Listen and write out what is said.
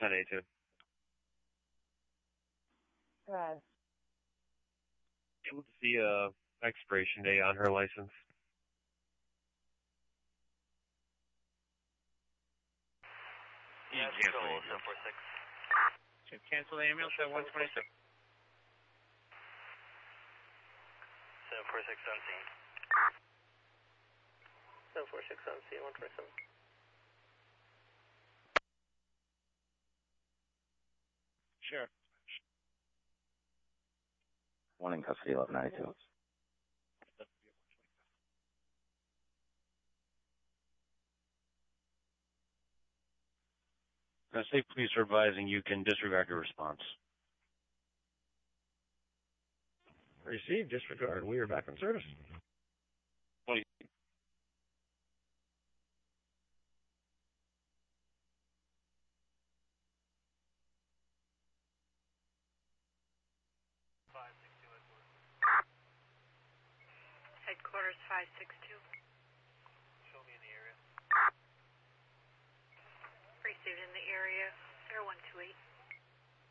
1082. Go ahead. What's the expiration date on her license? Yeah, cancel 746. Should cancel the ambulance at 126. 746 on scene. 746 on scene, 127. Sure. One in custody, 1192. State police are advising you can disregard your response. Received, disregard. We are back on service. Headquarters 562. Show me in the area. Received in the area 0128.